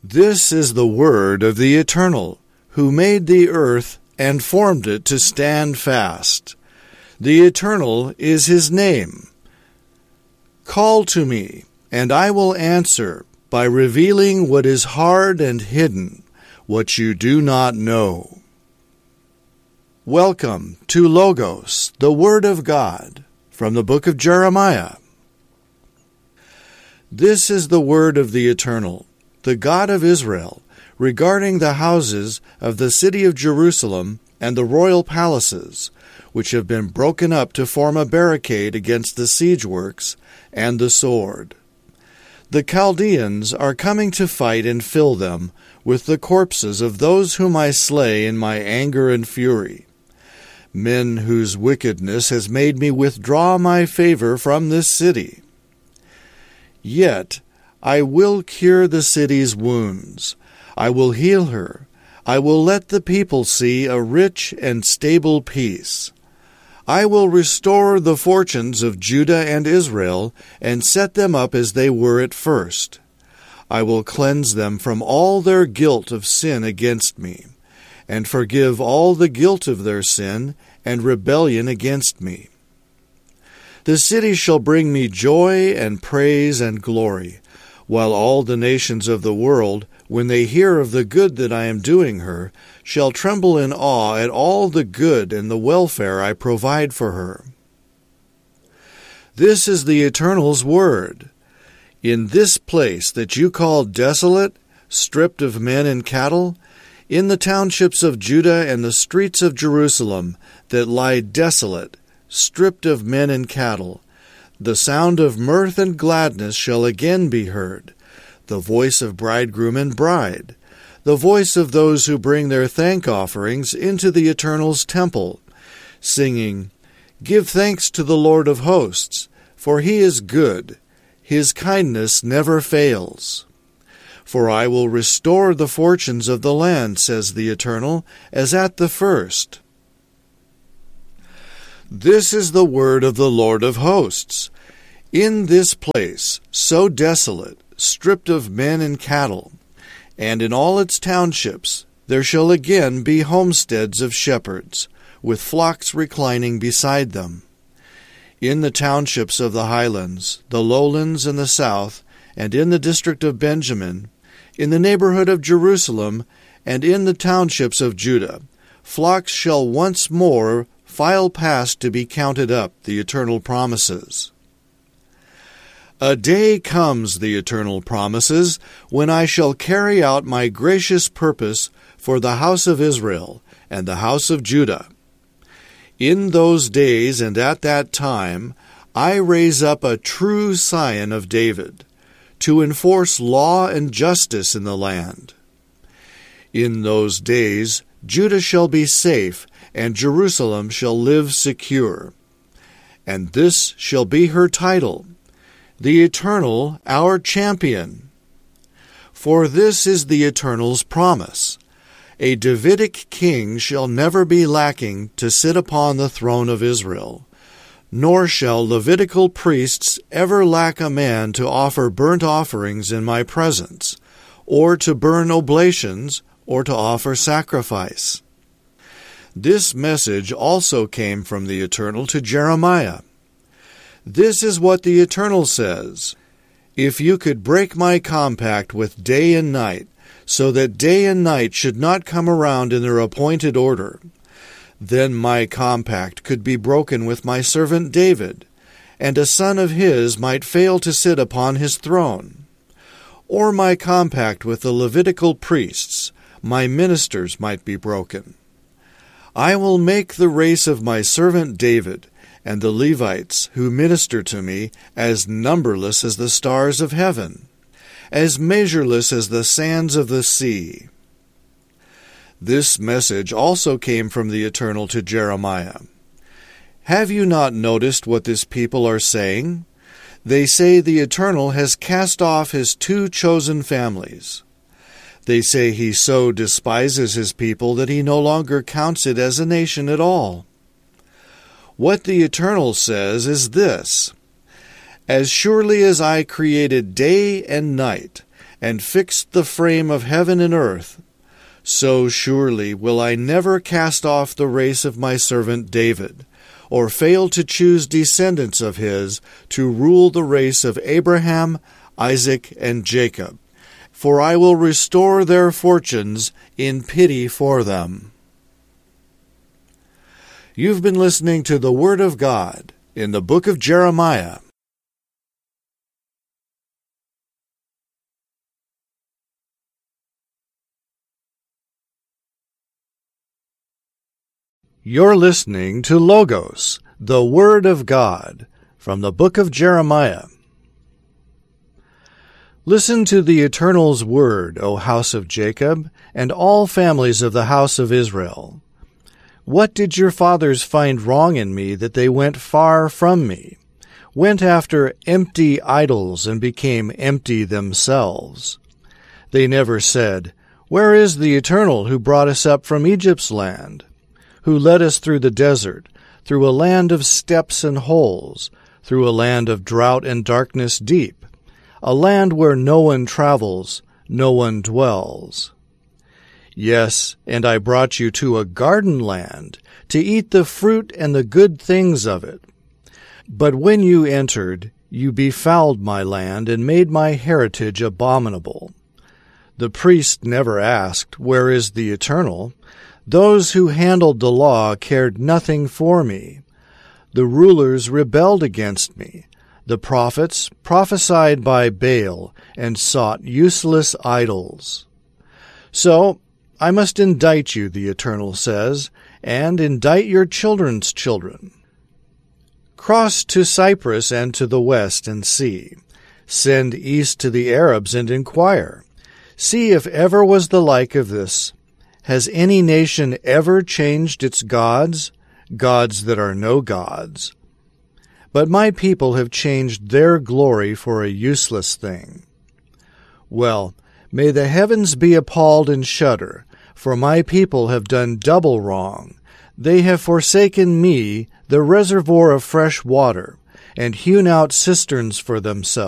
This is the word of the Eternal, who made the earth and formed it to stand fast. The Eternal is his name. Call to me, and I will answer by revealing what is hard and hidden, what you do not know. Welcome to Logos, the Word of God, from the book of Jeremiah. This is the word of the Eternal, the God of Israel, regarding the houses of the city of Jerusalem and the royal palaces, which have been broken up to form a barricade against the siege works and the sword. The Chaldeans are coming to fight and fill them with the corpses of those whom I slay in my anger and fury, men whose wickedness has made me withdraw my favor from this city. Yet I will cure the city's wounds. I will heal her. I will let the people see a rich and stable peace. I will restore the fortunes of Judah and Israel and set them up as they were at first. I will cleanse them from all their guilt of sin against me, and forgive all the guilt of their sin and rebellion against me. The city shall bring me joy and praise and glory, while all the nations of the world, when they hear of the good that I am doing her, shall tremble in awe at all the good and the welfare I provide for her. This is the Eternal's word. In this place that you call desolate, stripped of men and cattle, in the townships of Judah and the streets of Jerusalem that lie desolate, stripped of men and cattle, the sound of mirth and gladness shall again be heard, the voice of bridegroom and bride, the voice of those who bring their thank offerings into the Eternal's temple, singing, "Give thanks to the Lord of hosts, for he is good, his kindness never fails. For I will restore the fortunes of the land, says the Eternal, as at the first." This is the word of the Lord of hosts. In this place, so desolate, stripped of men and cattle, and in all its townships, there shall again be homesteads of shepherds, with flocks reclining beside them. In the townships of the highlands, the lowlands, and the south, and in the district of Benjamin, in the neighborhood of Jerusalem, and in the townships of Judah, flocks shall once more file past to be counted up, the Eternal promises. A day comes, the Eternal promises, when I shall carry out my gracious purpose for the house of Israel and the house of Judah. In those days and at that time, I raise up a true scion of David, to enforce law and justice in the land. In those days, Judah shall be safe, and Jerusalem shall live secure. And this shall be her title, the Eternal, our champion. For this is the Eternal's promise. A Davidic king shall never be lacking to sit upon the throne of Israel, nor shall Levitical priests ever lack a man to offer burnt offerings in my presence, or to burn oblations, or to offer sacrifice. This message also came from the Eternal to Jeremiah. This is what the Eternal says: If you could break my compact with day and night, so that day and night should not come around in their appointed order, then my compact could be broken with my servant David, and a son of his might fail to sit upon his throne. Or my compact with the Levitical priests, my ministers, might be broken. I will make the race of my servant David and the Levites who minister to me as numberless as the stars of heaven, as measureless as the sands of the sea. This message also came from the Eternal to Jeremiah. Have you not noticed what this people are saying? They say the Eternal has cast off his two chosen families. They say he so despises his people that he no longer counts it as a nation at all. What the Eternal says is this: As surely as I created day and night, and fixed the frame of heaven and earth, so surely will I never cast off the race of my servant David, or fail to choose descendants of his to rule the race of Abraham, Isaac, and Jacob. For I will restore their fortunes in pity for them. You've been listening to the Word of God in the book of Jeremiah. You're listening to Logos, the Word of God, from the book of Jeremiah. Listen to the Eternal's word, O house of Jacob, and all families of the house of Israel. What did your fathers find wrong in me that they went far from me, went after empty idols and became empty themselves? They never said, Where is the Eternal who brought us up from Egypt's land, who led us through the desert, through a land of steppes and holes, through a land of drought and darkness deep, a land where no one travels, no one dwells? Yes, and I brought you to a garden land, to eat the fruit and the good things of it. But when you entered, you befouled my land and made my heritage abominable. The priest never asked, Where is the Eternal? Those who handled the law cared nothing for me. The rulers rebelled against me. The prophets prophesied by Baal and sought useless idols. So I must indict you, the Eternal says, and indict your children's children. Cross to Cyprus and to the west and see. Send east to the Arabs and inquire. See if ever was the like of this. Has any nation ever changed its gods, gods that are no gods? But my people have changed their glory for a useless thing. Well, may the heavens be appalled and shudder, for my people have done double wrong. They have forsaken me, the reservoir of fresh water, and hewn out cisterns for themselves.